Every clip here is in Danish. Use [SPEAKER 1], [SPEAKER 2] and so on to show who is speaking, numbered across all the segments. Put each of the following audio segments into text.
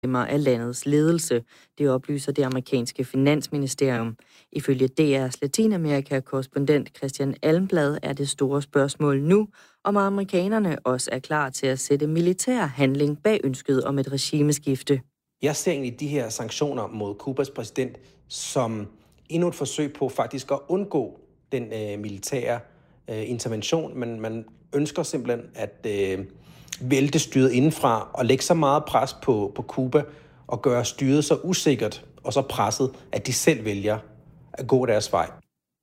[SPEAKER 1] af landets ledelse. Det oplyser det amerikanske finansministerium. Ifølge DR's Latinamerika-korrespondent Christian Almblad er det store spørgsmål nu, om amerikanerne også er klar til at sætte militær handling bag ønsket om et regimeskifte.
[SPEAKER 2] Jeg ser egentlig de her sanktioner mod Kubas præsident som endnu et forsøg på faktisk at undgå den militære intervention, men man ønsker simpelthen at vælte styret indenfra og lægge så meget pres på Kuba og gøre styret så usikkert og så presset, at de selv vælger at gå deres vej.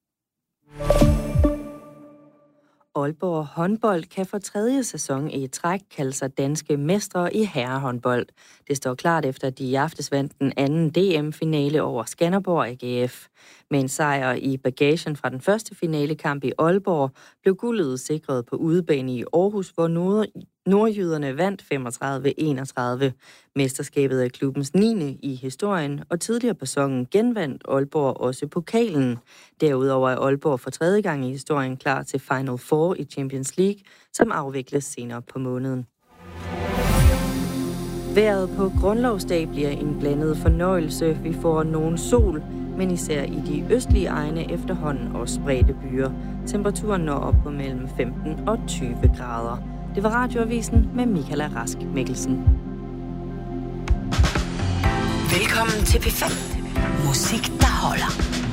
[SPEAKER 1] Aalborg håndbold kan for 3. sæson i træk kalde sig danske mestre i herrehåndbold. Det står klart efter, at de i aftes vandt den anden DM-finale over Skanderborg AGF. Med en sejr i bagagen fra den første finalekamp i Aalborg, blev guldet sikret på udebane i Aarhus, hvor nordjyderne vandt 35-31. Mesterskabet er klubbens 9. i historien, og tidligere på sæsonen genvandt Aalborg også pokalen. Derudover er Aalborg for 3. gang i historien klar til Final Four i Champions League, som afvikles senere på måneden. Vejret på grundlovsdag bliver en blandet fornøjelse. Vi får nogen sol, men især i de østlige egne efterhånden også spredte byer. Temperaturen når op på mellem 15 og 20 grader. Det var Radioavisen med Michaela Rask Mikkelsen.
[SPEAKER 3] Velkommen til P5. Musik, der holder.